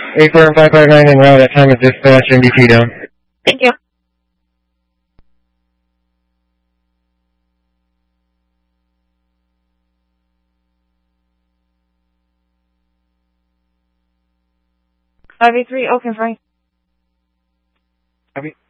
84559 en route at time of dispatch, NDT down. Thank you. Ivy 3, Oaken Frank. Copy.